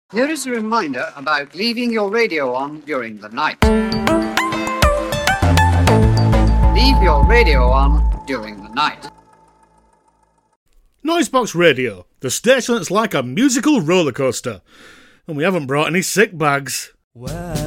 Here is a reminder about leaving your radio on during the night. Leave your radio on during the night. Noisebox Radio, the station that's like a musical roller coaster. And we haven't brought any sick bags.